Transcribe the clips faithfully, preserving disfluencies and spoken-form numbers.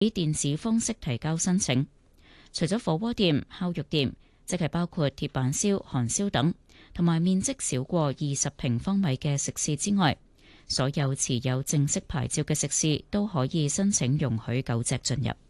以電子方式提交申請。除咗火鍋店、烤肉店，即係包括鐵板燒、韓燒等，同埋面積少過二十平方米嘅食肆之外，所有持有正式牌照嘅食肆都可以申請容許狗隻進入。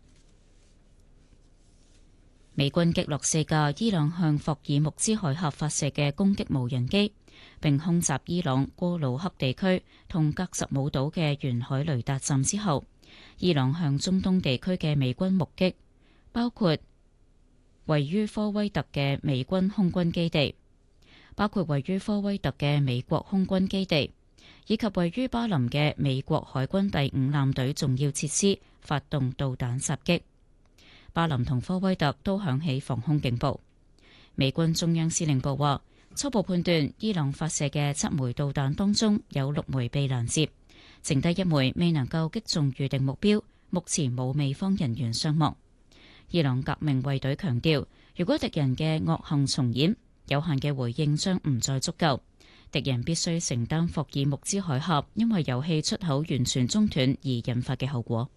美軍擊落四架伊朗向霍爾木茲海峽發射嘅攻擊無人機，並空襲伊朗戈魯克地區同格什姆島嘅沿海雷達站之後，伊朗向中東地區嘅美軍目擊，包括位於科威特嘅美軍空軍基地，包括位於科威特嘅美國空軍基地，以及位於巴林嘅美國海軍第五艦隊重要設施，發動導彈襲擊。巴林同科威特都響起防空警報。美軍中央司令部話，初步判斷伊朗發射嘅七枚導彈當中有六枚被攔截，剩低一枚未能夠擊中預定目標，目前冇美方人員傷亡。伊朗革命衛隊強調，如果敵人嘅惡行重演，有限嘅回應將唔再足夠，敵人必須承擔霍爾木茲海峽因為油氣出口完全中斷而引發嘅後果。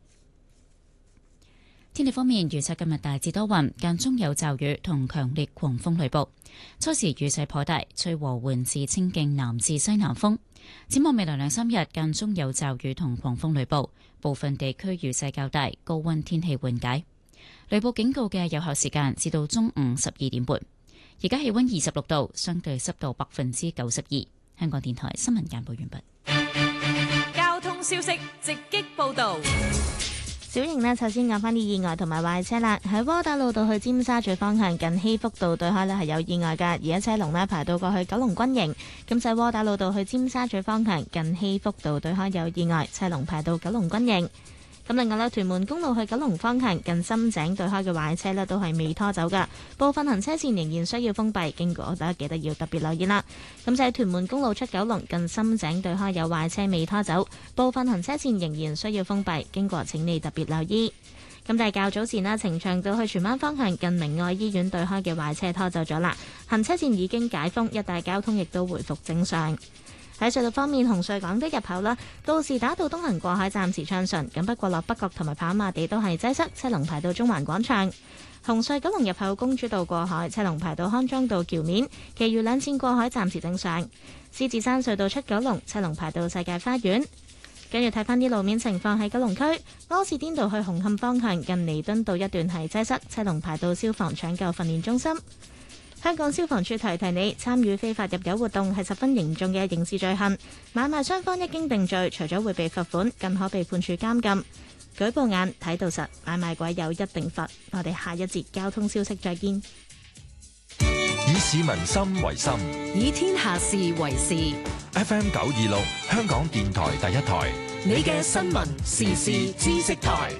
天氣方面，預測今日大致多雲，間中有驟雨同強烈狂風雷暴，初時雨勢頗大，吹和緩至清勁南至西南風。展望未來兩三日，間中有驟雨同狂風雷暴，部分地區雨勢較大，高溫天氣緩解。雷暴警告嘅有效時間至到中午十二點半。而家氣溫二十六度，相對濕度百分之九十二。香港電台新聞簡報完畢。 交通消息直擊報道。 小瑩呢，首先講返啲意外同埋壞車啦。喺窩打老道去尖沙咀方向近希福道對開呢係有意外㗎，而家車龍呢排到過去九龍軍營。咁就係窩打老道去尖沙咀方向近希福道對開有意外，車龍排到九龍軍營。咁另外呢，屯門公路去九龍方向近深井對開嘅壞車呢都係未拖走㗎，部分行車線仍然需要封閉，經過大家記得要特別留意啦。咁就係屯門公路出九龍近深井對開有壞車未拖走，部分行車線仍然需要封閉，經過請你特別留意。咁但係較早前啦，呈祥道去荃灣方向近明愛醫院對開嘅壞車拖走咗啦，行車線已經解封，一帶交通亦都回復正常。喺隧道方面，紅隧港島入口啦，告士打道東行過海暫時暢順，咁不過落北角同埋跑馬地都係擠塞，車龍排到中環廣場。紅隧九龍入口公主道過海，車龍排到康莊道橋面，其餘兩線過海暫時正常。獅子山隧道出九龍，車龍排到世界花園。跟住睇翻啲路面情況喺九龍區，柯士甸道去紅磡方向近彌敦道一段係擠塞，車龍排到消防搶救訓練中心。香港消防處提提你，參與非法入油活動係十分嚴重嘅刑事罪行，買賣雙方一經定罪，除咗會被罰款，更可被判處監禁。舉報眼睇到實，買賣鬼有一定罰。我哋下一節交通消息再見。 以市民心為心， 以天下事為事。 F M 九二六，香港電台第一台， 你嘅新聞時事知識台。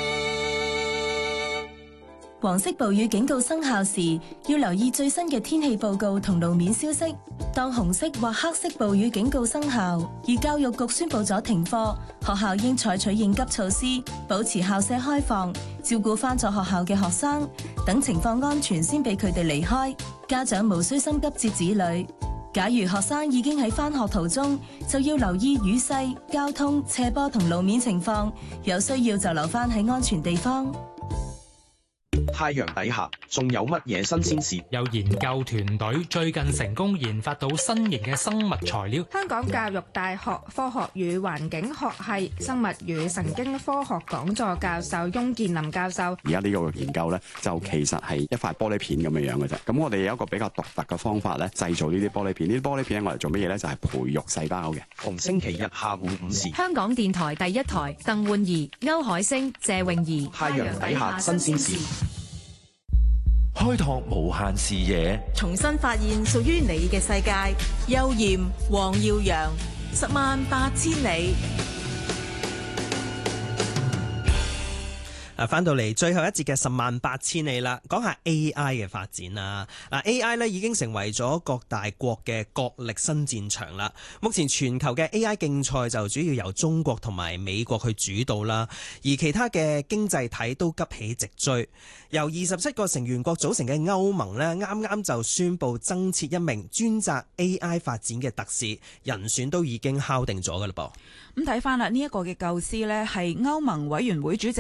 黃色暴雨警告生效時，要留意最新嘅天氣報告同路面消息。當紅色或黑色暴雨警告生效，而教育局宣布咗停課，學校應採取應急措施，保持校舍開放，照顧返咗學校嘅學生，等情況安全先俾佢哋離開。家長無需心急接子女。假如學生已經喺返學途中，就要留意雨勢、交通、斜坡同路面情況，有需要就留返喺安全地方。 太陽底下仲有乜嘢新鮮事？ 有研究團隊最近成功研發到新型嘅生物材料。 香港教育大學科學與環境學系生物與神經科學講座教授翁建林教授， 而家呢個研究咧，就其實係一塊玻璃片咁樣樣嘅啫。咁我哋有一個比較獨特嘅方法咧，製造呢啲玻璃片。呢啲玻璃片我嚟做乜嘢咧？就係培育細胞嘅。 逢星期日下午五時， 香港電台第一台，鄧煥儀、歐海星、謝泳儀， 太陽底下新鮮事。 開拓無限視野， 重新發現屬於你嘅世界。邱艷、黃耀揚，十萬八千里。 啊，翻到嚟最後一節嘅十萬八千里啦，講下 A I 嘅發展啦。嗱 ，A I 咧已經成為咗各大國嘅角力新戰場啦。目前全球嘅 A I 競賽就主要由中國同埋美國去主導啦，而其他嘅經濟體都急起直追。由二十七個成員國組成嘅歐盟呢，啱啱就宣布增設一名專責 A I 發展嘅特使，人選都已經敲定咗㗎喇噃。 咁睇翻啦，呢一個嘅構思呢，係歐盟委員會主席